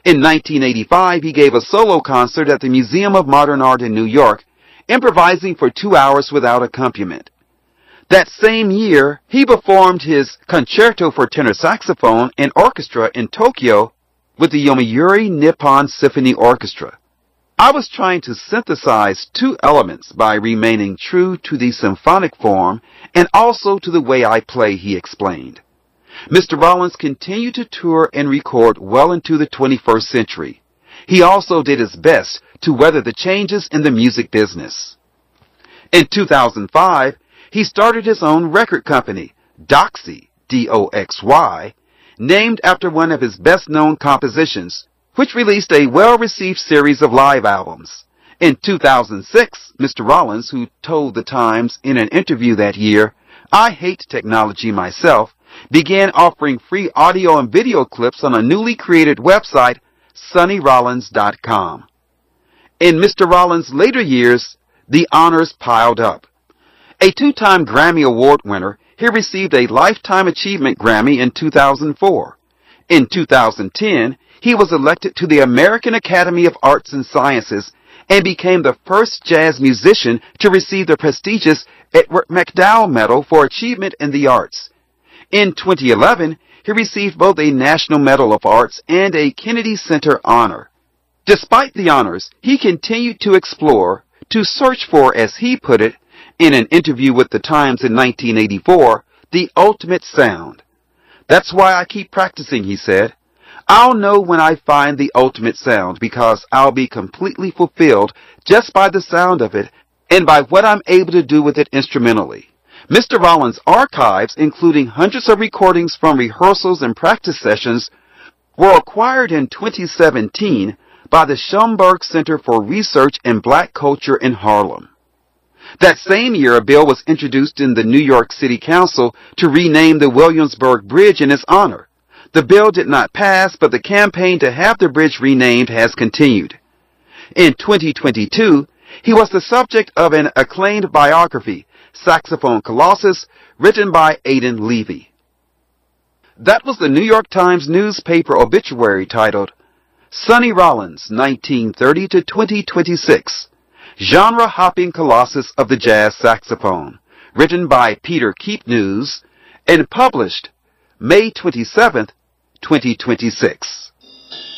In 1985, he gave a solo concert at the Museum of Modern Art in New York, improvising for 2 hours without accompaniment. That same year, he performed his Concerto for Tenor Saxophone and Orchestra in Tokyo with the Yomiuri Nippon Symphony Orchestra. I was trying to synthesize two elements by remaining true to the symphonic form and also to the way I play, he explained. Mr. Rollins continued to tour and record well into the 21st century. He also did his best to weather the changes in the music business. In 2005, he started his own record company, Doxy, D-O-X-Y, named after one of his best-known compositions, which released a well-received series of live albums. In 2006, Mr. Rollins, who told the Times in an interview that year, "I hate technology myself," began offering free audio and video clips on a newly created website, SonnyRollins.com. In Mr. Rollins' later years, the honors piled up. A two-time Grammy Award winner, he received a Lifetime Achievement Grammy in 2004. In 2010, he was elected to the American Academy of Arts and Sciences and became the first jazz musician to receive the prestigious Edward MacDowell Medal for Achievement in the Arts. In 2011, he received both a National Medal of Arts and a Kennedy Center honor. Despite the honors, he continued to explore, to search for, as he put it, in an interview with the Times in 1984, the ultimate sound. "That's why I keep practicing," he said. "I'll know when I find the ultimate sound because I'll be completely fulfilled just by the sound of it and by what I'm able to do with it instrumentally." Mr. Rollins' archives, including hundreds of recordings from rehearsals and practice sessions, were acquired in 2017 by the Schomburg Center for Research in Black Culture in Harlem. That same year, a bill was introduced in the New York City Council to rename the Williamsburg Bridge in his honor. The bill did not pass, but the campaign to have the bridge renamed has continued. In 2022, he was the subject of an acclaimed biography, Saxophone Colossus, written by Aidan Levy. That was the New York Times newspaper obituary titled, "Sonny Rollins, 1930 to 2026, Genre-Hopping Colossus of the Jazz Saxophone," written by Peter Keepnews and published May 27, 2026.